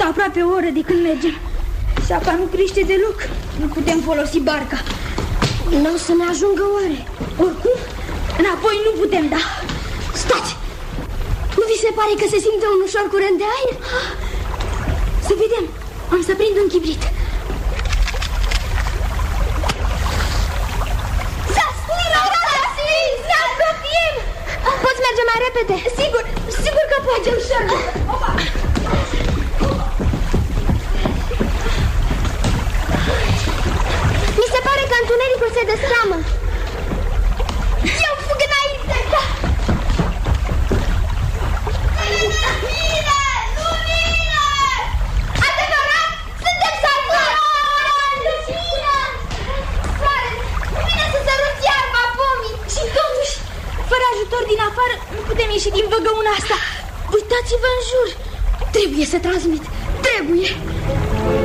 aproape o oră de când mergem. Sapa nu crește deloc. Nu putem folosi barca. Nu o să ne ajungă oare? Oricum, înapoi nu putem da. Stați! Nu vi se pare că se simte un ușor curent de aer? Să vedem. Am să prind un chibrit. Poți merge mai repede? Sigur că poate. Ușor. Mi se pare că întunericul se destramă. Eu fug înainte. Lumină! Lumină! Adevărat? Suntem salvați! Lumină! Soare! Vine să sărut iarba pomii. Și totuși, fără ajutor din afară, nu putem ieși din văgăuna asta. Uitați-vă în jur. Trebuie să transmit. Trebuie.